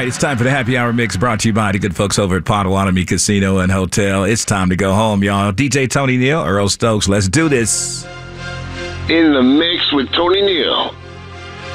right, it's time for the Happy Hour Mix brought to you by the good folks over at Potawatomi Casino and Hotel. It's time to go home, y'all. DJ Tony Neal, Earl Stokes, let's do this. In the mix with Tony Neal.